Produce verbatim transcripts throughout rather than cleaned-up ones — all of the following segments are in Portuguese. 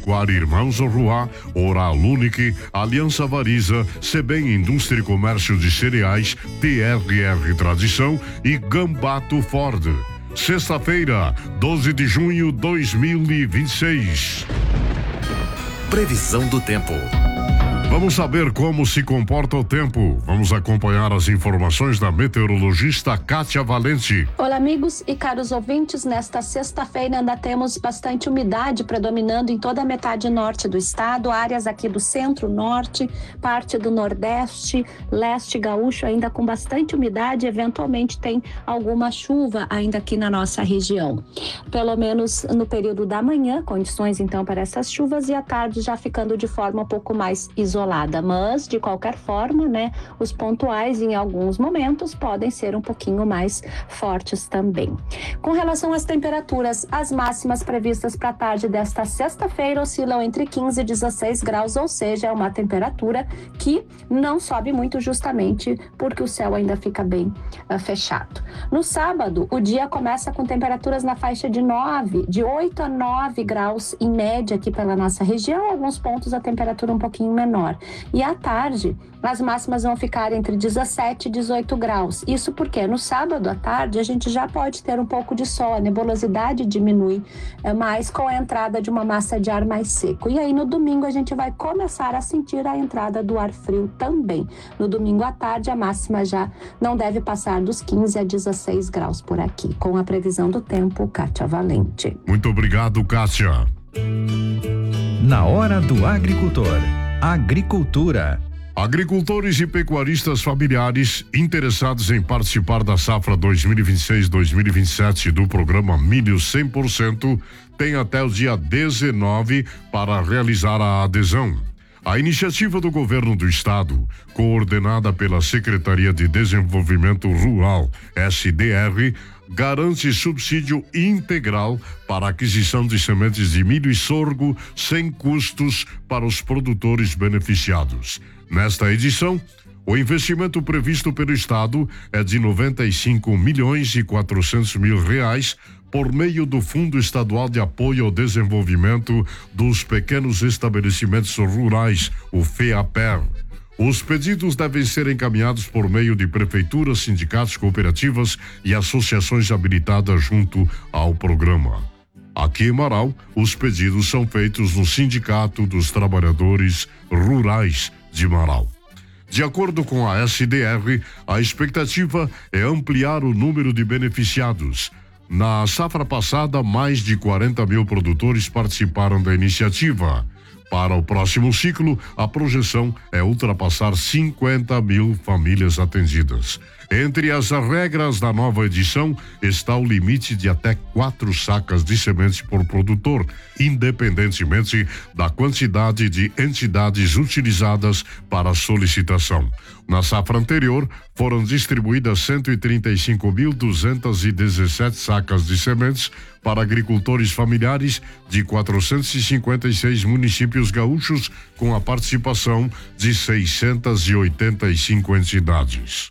Agropecuária Irmãos Orruá, Oral Unique, Aliança Variza, Sebem Indústria e Comércio de Cereais, T R R Tradição e Gambato Ford. Sexta-feira, doze de junho de dois mil e vinte e seis. Previsão do tempo. Vamos saber como se comporta o tempo. Vamos acompanhar as informações da meteorologista Kátia Valente. Olá, amigos e caros ouvintes. Nesta sexta-feira ainda temos bastante umidade predominando em toda a metade norte do estado, áreas aqui do centro-norte, parte do nordeste, leste gaúcho ainda com bastante umidade. Eventualmente tem alguma chuva ainda aqui na nossa região. Pelo menos no período da manhã, condições então para essas chuvas, e à tarde já ficando de forma um pouco mais isolada. Isolada, mas de qualquer forma, né, os pontuais em alguns momentos podem ser um pouquinho mais fortes também. Com relação às temperaturas, as máximas previstas para a tarde desta sexta-feira oscilam entre quinze e dezesseis graus, ou seja, é uma temperatura que não sobe muito justamente porque o céu ainda fica bem uh, fechado. No sábado, o dia começa com temperaturas na faixa de nove, de oito a nove graus em média aqui pela nossa região, alguns pontos a temperatura um pouquinho menor. E à tarde, as máximas vão ficar entre dezessete e dezoito graus. Isso porque no sábado à tarde a gente já pode ter um pouco de sol, a nebulosidade diminui é, mais com a entrada de uma massa de ar mais seco. E aí no domingo a gente vai começar a sentir a entrada do ar frio também. No domingo à tarde a máxima já não deve passar dos quinze a dezesseis graus por aqui. Com a previsão do tempo, Kátia Valente. Muito obrigado, Kátia. Na hora do agricultor. Agricultura. Agricultores e pecuaristas familiares interessados em participar da safra dois mil e vinte e seis dois mil e vinte e sete do programa Milho cem por cento têm até o dia dezenove para realizar a adesão. A iniciativa do governo do estado, coordenada pela Secretaria de Desenvolvimento Rural, S D R, garante subsídio integral para a aquisição de sementes de milho e sorgo sem custos para os produtores beneficiados. Nesta edição, o investimento previsto pelo estado é de noventa e cinco milhões e quatrocentos mil reais por meio do Fundo Estadual de Apoio ao Desenvolvimento dos Pequenos Estabelecimentos Rurais, o FEAPER. Os pedidos devem ser encaminhados por meio de prefeituras, sindicatos, cooperativas e associações habilitadas junto ao programa. Aqui em Marau, os pedidos são feitos no Sindicato dos Trabalhadores Rurais de Marau. De acordo com a S D R, a expectativa é ampliar o número de beneficiados. Na safra passada, mais de quarenta mil produtores participaram da iniciativa. Para o próximo ciclo, a projeção é ultrapassar cinquenta mil famílias atendidas. Entre as regras da nova edição está o limite de até quatro sacas de sementes por produtor, independentemente da quantidade de entidades utilizadas para a solicitação. Na safra anterior, foram distribuídas cento e trinta e cinco mil duzentas e dezessete sacas de sementes para agricultores familiares de quatrocentos e cinquenta e seis municípios gaúchos, com a participação de seiscentas e oitenta e cinco entidades.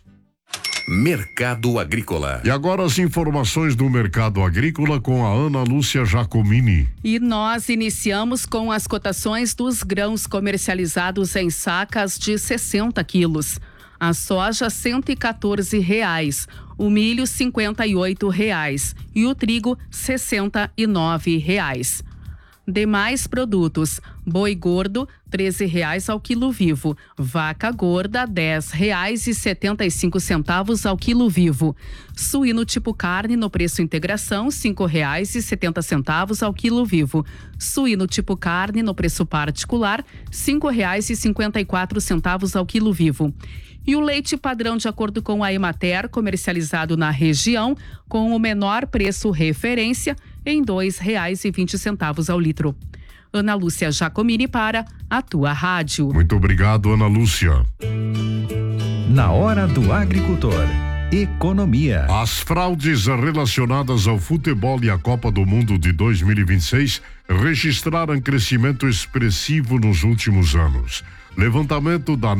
Mercado Agrícola. E agora as informações do mercado agrícola com a Ana Lúcia Jacomini. E nós iniciamos com as cotações dos grãos comercializados em sacas de sessenta quilos. A soja cento e quatorze reais, o milho cinquenta e oito reais e o trigo sessenta e nove reais. Demais produtos: boi gordo treze reais ao quilo vivo, vaca gorda dez reais e setenta e cinco centavos ao quilo vivo, suíno tipo carne no preço integração cinco reais e setenta centavos ao quilo vivo, suíno tipo carne no preço particular cinco reais e cinquenta e quatro centavos ao quilo vivo. E o leite padrão, de acordo com a Emater, comercializado na região, com o menor preço referência, em dois reais e vinte centavos ao litro. Ana Lúcia Jacomini para a tua rádio. Muito obrigado, Ana Lúcia. Na hora do agricultor. economia. As fraudes relacionadas ao futebol e à Copa do Mundo de dois mil e vinte e seis registraram crescimento expressivo nos últimos anos. Levantamento da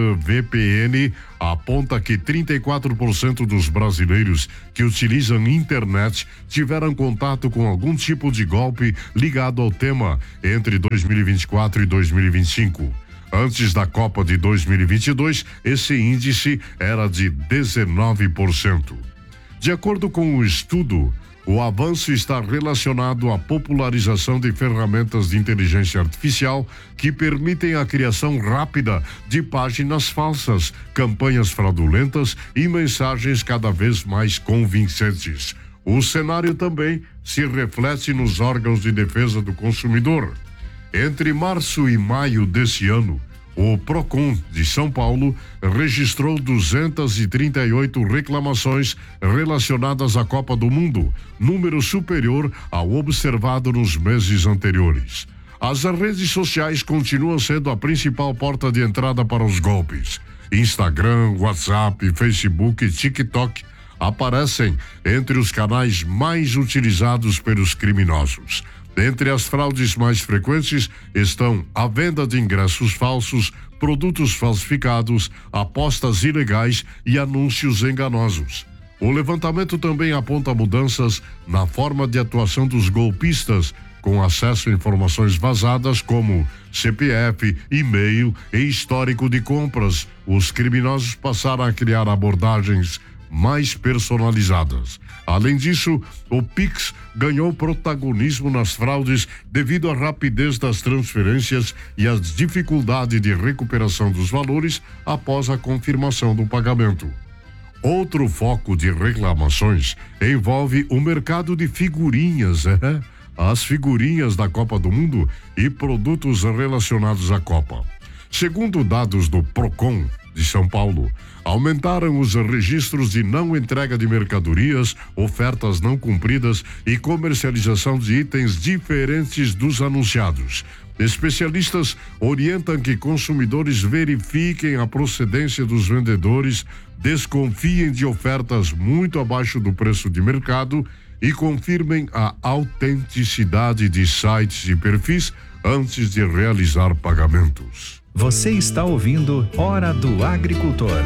NordVPN aponta que trinta e quatro por cento dos brasileiros que utilizam internet tiveram contato com algum tipo de golpe ligado ao tema entre dois mil e vinte e quatro e dois mil e vinte e cinco. Antes da Copa de dois mil e vinte e dois, esse índice era de dezenove por cento. De acordo com o estudo, o avanço está relacionado à popularização de ferramentas de inteligência artificial que permitem a criação rápida de páginas falsas, campanhas fraudulentas e mensagens cada vez mais convincentes. O cenário também se reflete nos órgãos de defesa do consumidor. Entre março e maio desse ano, o Procon de São Paulo registrou duzentas e trinta e oito reclamações relacionadas à Copa do Mundo, número superior ao observado nos meses anteriores. As redes sociais continuam sendo a principal porta de entrada para os golpes. Instagram, WhatsApp, Facebook e TikTok aparecem entre os canais mais utilizados pelos criminosos. Entre as fraudes mais frequentes estão a venda de ingressos falsos, produtos falsificados, apostas ilegais e anúncios enganosos. O levantamento também aponta mudanças na forma de atuação dos golpistas, com acesso a informações vazadas como C P F, e-mail e histórico de compras. Os criminosos passaram a criar abordagens mais personalizadas. Além disso, o Pix ganhou protagonismo nas fraudes devido à rapidez das transferências e à dificuldade de recuperação dos valores após a confirmação do pagamento. Outro foco de reclamações envolve o mercado de figurinhas, é? As figurinhas da Copa do Mundo e produtos relacionados à Copa. Segundo dados do Procon de São Paulo, aumentaram os registros de não entrega de mercadorias, ofertas não cumpridas e comercialização de itens diferentes dos anunciados. Especialistas orientam que consumidores verifiquem a procedência dos vendedores, desconfiem de ofertas muito abaixo do preço de mercado e confirmem a autenticidade de sites e perfis antes de realizar pagamentos. Você está ouvindo Hora do Agricultor.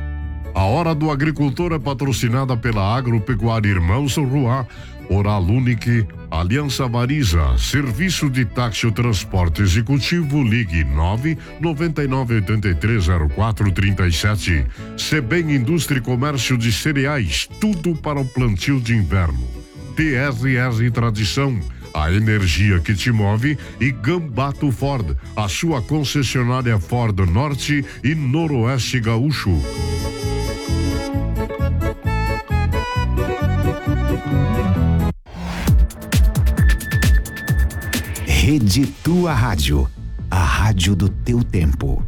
A Hora do Agricultor é patrocinada pela Agropecuária Irmãos Roá, Oral Unique, Aliança Variza, Serviço de Táxi e Transporte Executivo, ligue nove nove nove oito três zero quatro três sete. Sebem Indústria e Comércio de Cereais, tudo para o plantio de inverno. T R R Tradição, a energia que te move, e Gambato Ford, a sua concessionária Ford Norte e Noroeste Gaúcho. Rede Tua Rádio, a rádio do teu tempo.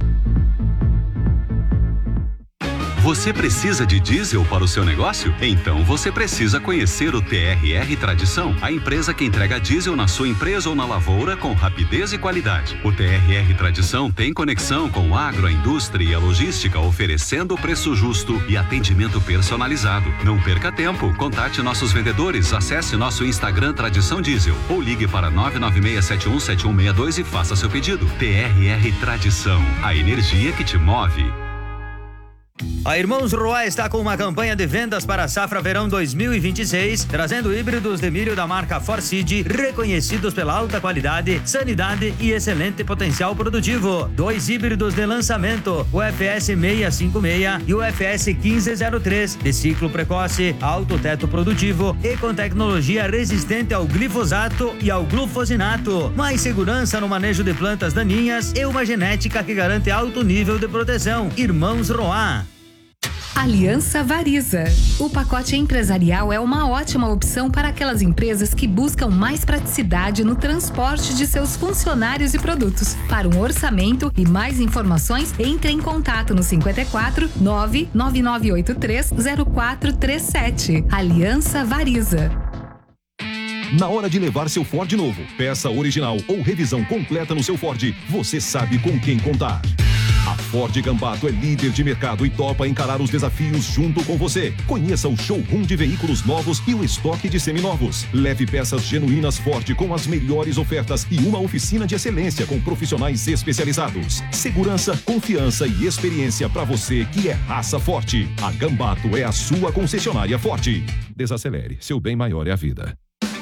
Você precisa de diesel para o seu negócio? Então você precisa conhecer o T R R Tradição, a empresa que entrega diesel na sua empresa ou na lavoura com rapidez e qualidade. O T R R Tradição tem conexão com o agro, a indústria e a logística, oferecendo preço justo e atendimento personalizado. Não perca tempo, contate nossos vendedores, acesse nosso Instagram Tradição Diesel ou ligue para nove nove seis sete um sete um seis dois e faça seu pedido. T R R Tradição, a energia que te move. A Irmãos Roá está com uma campanha de vendas para a safra verão dois mil e vinte e seis, trazendo híbridos de milho da marca Forseed, reconhecidos pela alta qualidade, sanidade e excelente potencial produtivo. Dois híbridos de lançamento, o F S seiscentos e cinquenta e seis e o F S quinze zero três, de ciclo precoce, alto teto produtivo e com tecnologia resistente ao glifosato e ao glufosinato. Mais segurança no manejo de plantas daninhas e uma genética que garante alto nível de proteção. Irmãos Roá. Aliança Variza. O pacote empresarial é uma ótima opção para aquelas empresas que buscam mais praticidade no transporte de seus funcionários e produtos. Para um orçamento e mais informações, entre em contato no cinquenta e quatro, nove nove nove oito três zero quatro três sete. Aliança Variza. Na hora de levar seu Ford novo, peça original ou revisão completa no seu Ford, você sabe com quem contar. A Ford Gambato é líder de mercado e topa encarar os desafios junto com você. Conheça o showroom de veículos novos e o estoque de seminovos. Leve peças genuínas Ford com as melhores ofertas e uma oficina de excelência com profissionais especializados. Segurança, confiança e experiência para você que é raça forte. A Gambato é a sua concessionária Ford. Desacelere, seu bem maior é a vida.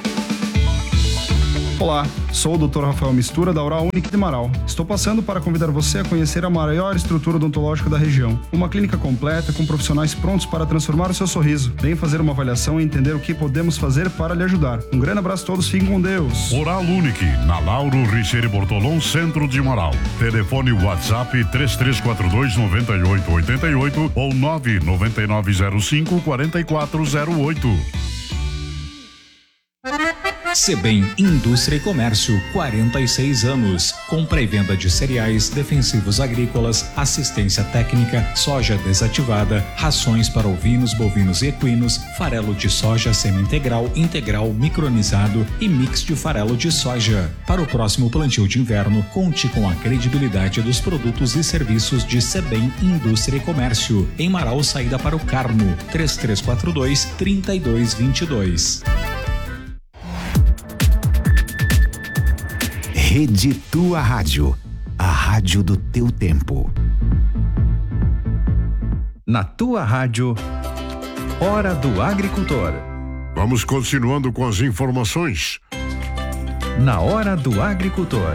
Olá, sou o doutor Rafael Mistura da Oral Unique de Marau. Estou passando para convidar você a conhecer a maior estrutura odontológica da região. Uma clínica completa com profissionais prontos para transformar o seu sorriso. Venha fazer uma avaliação e entender o que podemos fazer para lhe ajudar. Um grande abraço a todos, fiquem com Deus. Oral Unique, na Lauro Richeire Bortolom, centro de Marau. Telefone WhatsApp três três quatro dois, nove oito oito oito ou nove nove nove zero cinco, quatro quatro zero oito. Sebem Indústria e Comércio, quarenta e seis anos. Compra e venda de cereais, defensivos agrícolas, assistência técnica, soja desativada, rações para ovinos, bovinos e equinos, farelo de soja semi-integral, integral, micronizado e mix de farelo de soja. Para o próximo plantio de inverno, conte com a credibilidade dos produtos e serviços de Sebem Indústria e Comércio. Em Marau, saída para o Carmo, três três quatro dois, três dois dois dois. Rede Tua Rádio, a rádio do teu tempo. Na Tua Rádio, Hora do Agricultor. Vamos continuando com as informações. Na Hora do Agricultor,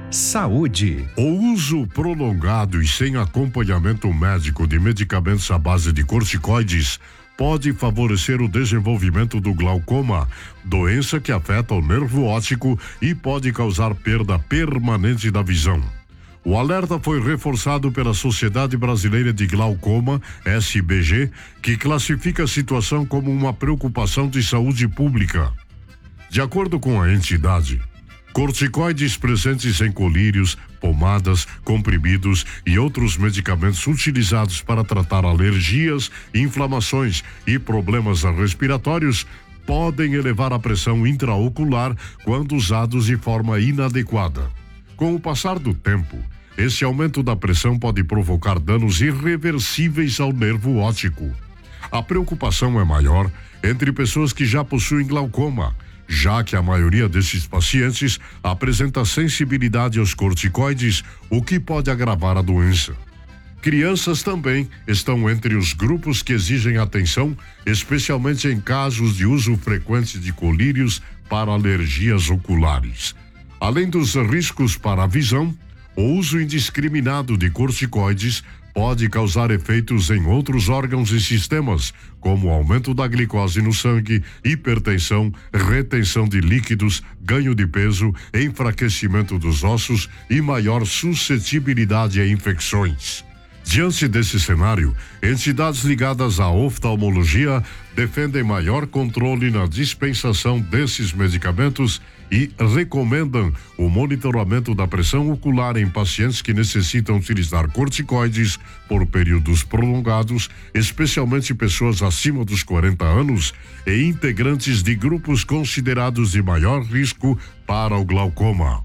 saúde. O uso prolongado e sem acompanhamento médico de medicamentos à base de corticoides pode favorecer o desenvolvimento do glaucoma, doença que afeta o nervo óptico e pode causar perda permanente da visão. O alerta foi reforçado pela Sociedade Brasileira de Glaucoma, S B G, que classifica a situação como uma preocupação de saúde pública. De acordo com a entidade, corticoides presentes em colírios, pomadas, comprimidos e outros medicamentos utilizados para tratar alergias, inflamações e problemas respiratórios podem elevar a pressão intraocular quando usados de forma inadequada. Com o passar do tempo, esse aumento da pressão pode provocar danos irreversíveis ao nervo óptico. A preocupação é maior entre pessoas que já possuem glaucoma, já que a maioria desses pacientes apresenta sensibilidade aos corticoides, o que pode agravar a doença. Crianças também estão entre os grupos que exigem atenção, especialmente em casos de uso frequente de colírios para alergias oculares. Além dos riscos para a visão, o uso indiscriminado de corticoides pode causar efeitos em outros órgãos e sistemas, como aumento da glicose no sangue, hipertensão, retenção de líquidos, ganho de peso, enfraquecimento dos ossos e maior suscetibilidade a infecções. Diante desse cenário, entidades ligadas à oftalmologia defendem maior controle na dispensação desses medicamentos e recomendam o monitoramento da pressão ocular em pacientes que necessitam utilizar corticoides por períodos prolongados, especialmente pessoas acima dos quarenta anos e integrantes de grupos considerados de maior risco para o glaucoma.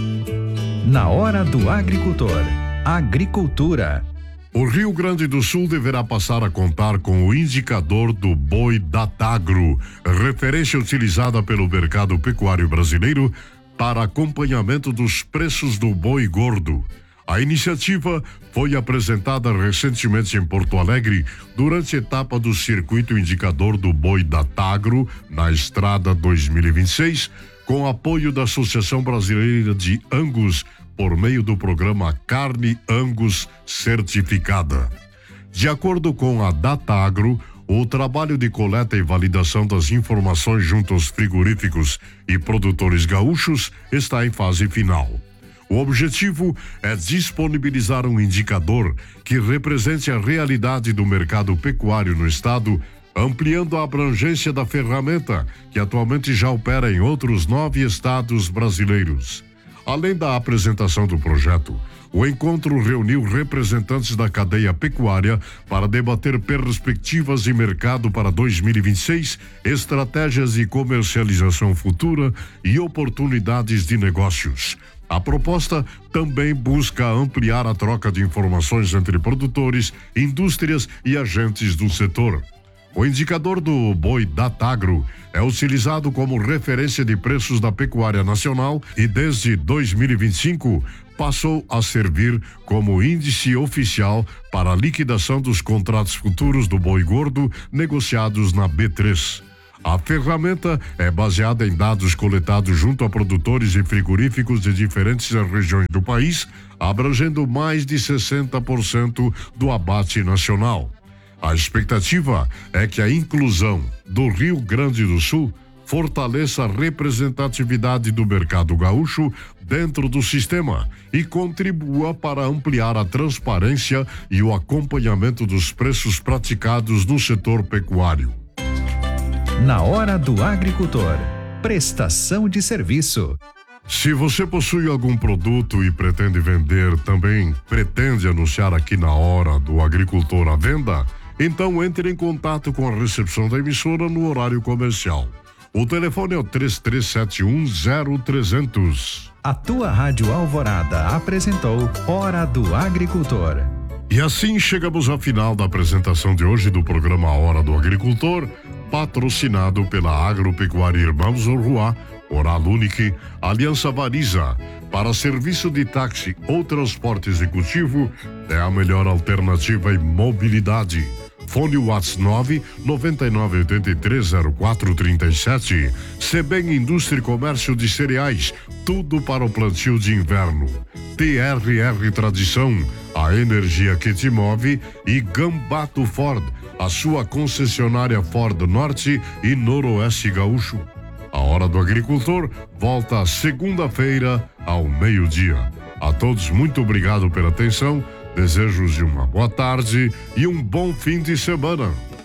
Na Hora do Agricultor, agricultura. O Rio Grande do Sul deverá passar a contar com o indicador do boi Datagro, referência utilizada pelo mercado pecuário brasileiro para acompanhamento dos preços do boi gordo. A iniciativa foi apresentada recentemente em Porto Alegre durante a etapa do Circuito Indicador do Boi Datagro na Estrada dois mil e vinte e seis, com apoio da Associação Brasileira de Angus, por meio do programa Carne Angus Certificada. De acordo com a Datagro, o trabalho de coleta e validação das informações junto aos frigoríficos e produtores gaúchos está em fase final. O objetivo é disponibilizar um indicador que represente a realidade do mercado pecuário no estado, ampliando a abrangência da ferramenta, que atualmente já opera em outros nove estados brasileiros. Além da apresentação do projeto, o encontro reuniu representantes da cadeia pecuária para debater perspectivas de mercado para dois mil e vinte e seis, estratégias de comercialização futura e oportunidades de negócios. A proposta também busca ampliar a troca de informações entre produtores, indústrias e agentes do setor. O indicador do Boi Datagro é utilizado como referência de preços da pecuária nacional e desde dois mil e vinte e cinco passou a servir como índice oficial para a liquidação dos contratos futuros do boi gordo negociados na B três. A ferramenta é baseada em dados coletados junto a produtores e frigoríficos de diferentes regiões do país, abrangendo mais de sessenta por cento do abate nacional. A expectativa é que a inclusão do Rio Grande do Sul fortaleça a representatividade do mercado gaúcho dentro do sistema e contribua para ampliar a transparência e o acompanhamento dos preços praticados no setor pecuário. Na Hora do Agricultor, prestação de serviço. Se você possui algum produto e pretende vender, também pretende anunciar aqui na Hora do Agricultor à venda, então entre em contato com a recepção da emissora no horário comercial. O telefone é o três três sete um zero três zero zero. A tua Rádio Alvorada apresentou Hora do Agricultor. E assim chegamos ao final da apresentação de hoje do programa Hora do Agricultor, patrocinado pela Agropecuária Irmãos Orruá, Oral Unique, Aliança Variza. Para serviço de táxi ou transporte executivo, é a melhor alternativa em mobilidade. Fone WhatsApp nove nove nove oito três zero quatro três sete. Sebem Indústria e Comércio de Cereais, tudo para o plantio de inverno. T R R Tradição, a energia que te move, e Gambato Ford, a sua concessionária Ford Norte e Noroeste Gaúcho. A Hora do Agricultor volta segunda-feira ao meio-dia. A todos, muito obrigado pela atenção. Desejos de uma boa tarde e um bom fim de semana.